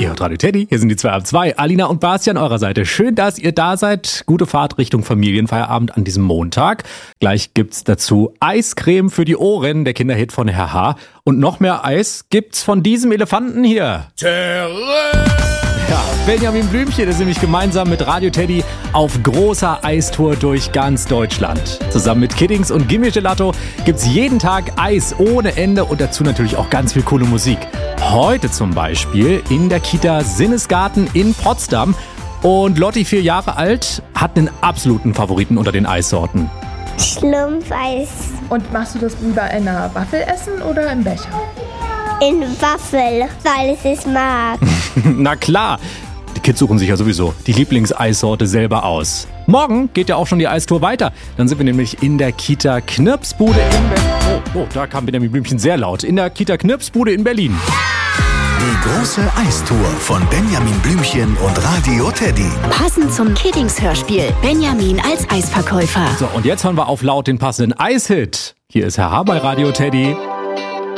Ihr hört Radio Teddy, hier sind die 2 ab 2. Alina und Basti an eurer Seite. Schön, dass ihr da seid. Gute Fahrt Richtung Familienfeierabend an diesem Montag. Gleich gibt's dazu Eiscreme für die Ohren, der Kinderhit von Herr H. Und noch mehr Eis gibt's von diesem Elefanten hier. Ja, Benjamin Blümchen ist nämlich gemeinsam mit Radio Teddy auf großer Eistour durch ganz Deutschland. Zusammen mit Kiddings und Gimme Gelato gibt's jeden Tag Eis ohne Ende und dazu natürlich auch ganz viel coole Musik. Heute zum Beispiel in der Kita Sinnesgarten in Potsdam. Und Lotti, 4 Jahre alt, hat einen absoluten Favoriten unter den Eissorten. Schlumpfeis. Und machst du das lieber in einer Waffel essen oder im Becher? In Waffel, weil ich es mag. Na klar, die Kids suchen sich ja sowieso die Lieblingseissorte selber aus. Morgen geht ja auch schon die Eistour weiter. Dann sind wir nämlich in der Kita Knirpsbude in Berlin. Oh, da kam Benjamin Blümchen sehr laut. In der Kita Knirpsbude in Berlin. Die große Eistour von Benjamin Blümchen und Radio Teddy. Passend zum Kiddings-Hörspiel. Benjamin als Eisverkäufer. So, und jetzt hören wir auf laut den passenden Eishit. Hier ist Herr H. bei Radio Teddy.